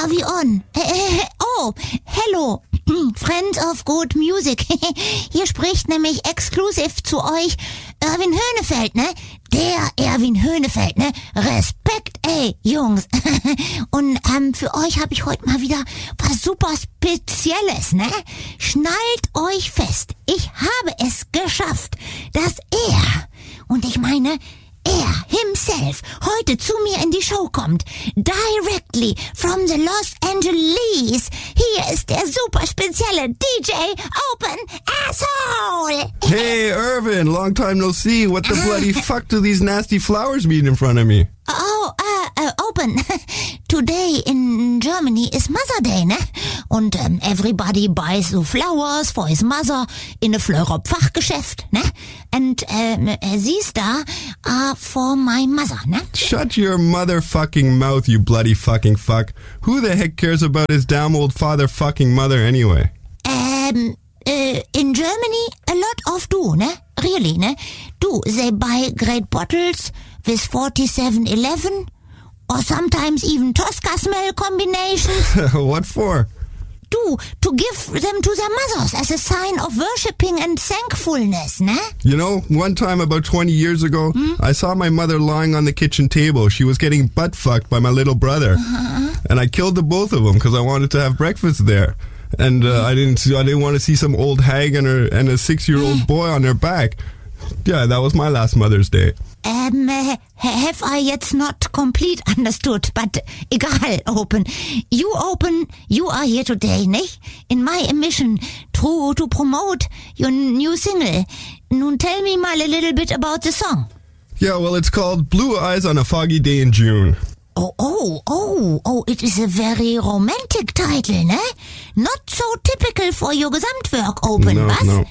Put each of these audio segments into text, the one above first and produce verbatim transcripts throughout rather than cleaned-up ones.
are we on? Äh, oh, hello, Friends of Good Music. Hier spricht nämlich exklusiv zu euch Erwin Höhnefeld, ne? Der Erwin Höhnefeld, ne? Respekt, ey, Jungs. Und ähm, für euch habe ich heute mal wieder was super Spezielles, ne? Schnallt euch fest. Ich habe es geschafft, dass er, und ich meine, er himself heute zu mir in die Show kommt. Directly from the Los Angeles. Hier ist der super spezielle D J Open Asshole. Hey, Irvin, long time no see. What the bloody fuck do these nasty flowers mean in front of me? Oh, uh, uh, Open. Today in Germany is Mother Day, ne? Und um, everybody buys the flowers for his mother in a Fleurop-Fachgeschäft, ne? And um, these da are for my mother, ne? Shut your motherfucking mouth, you bloody fucking fuck. Who the heck cares about his damn old father fucking mother anyway? Um, uh, in Germany, a lot of do, ne? Really, ne? Do, they buy great bottles with forty-seven eleven or sometimes even Tosca smell combinations. What for? Do, to give them to their mothers as a sign of worshipping and thankfulness, ne? You know, one time about twenty years ago, hmm? I saw my mother lying on the kitchen table. She was getting butt fucked by my little brother. Uh-huh. And I killed the both of them because I wanted to have breakfast there. And uh, I didn't I didn't want to see some old hag and her and a six-year-old boy on her back. Yeah, that was my last Mother's Day. Um, uh, have I yet not complete understood, but egal, Open. You, Open, you are here today, nicht? In my mission to, to promote your new single. Nun tell me mal a little bit about the song. Yeah, well, it's called Blue Eyes on a Foggy Day in June. Oh, oh, oh, oh, it is a very romantic title, ne? Not so typical for your Gesamtwerk, Open, no, was? No.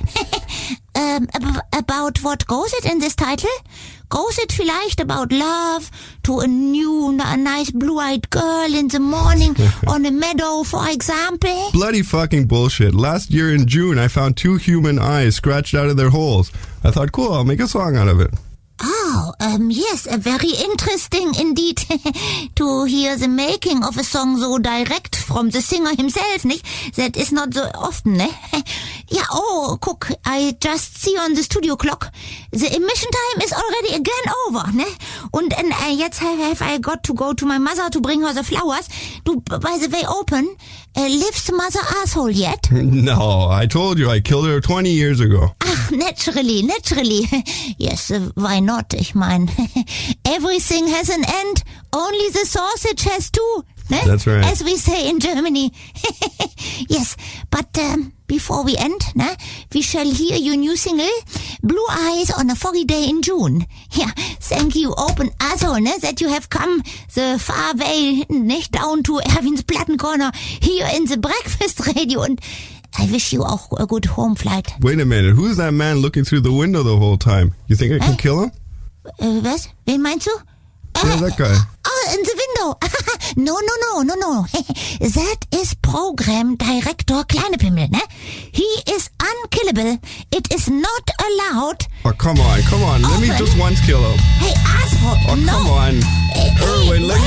um, ab- about what goes it in this title? Goes it vielleicht about love to a new, a nice blue-eyed girl in the morning on a meadow, for example? Bloody fucking bullshit. Last year in June, I found two human eyes scratched out of their holes. I thought, cool, I'll make a song out of it. Oh, um, yes, uh, very interesting indeed to hear the making of a song so direct from the singer himself, nicht? That is not so often, ne? Yeah, oh, guck, I just see on the studio clock. The emission time is already again over, ne? Und and, uh, jetzt have, have I got to go to my mother to bring her the flowers. Du, by the way, Open, uh, lives the mother asshole yet? No, I told you, I killed her twenty years ago. Ach, naturally, naturally. Yes, uh, why not? Ich mein, everything has an end. Only the sausage has two. Ne? That's right. As we say in Germany. Yes, but um, before we end, ne, we shall hear your new single, Blue Eyes on a Foggy Day in June. Yeah, thank you, Open Asshole, ne, that you have come the far way, nicht, down to Erwin's Plattencorner here in the Breakfast Radio, and I wish you auch a good home flight. Wait a minute, who's that man looking through the window the whole time? You think I can äh? kill him? Äh, was? Wen meinst du? Yeah, uh, that guy. Oh, in the window. no, no, no, no, no. That is Program Director Kleinepimmel, ne? He is unkillable. It is not allowed. Oh, come on, come on. Let me just once kill him. Hey, asshole. Oh, no. come on. Hey, Erwin, let me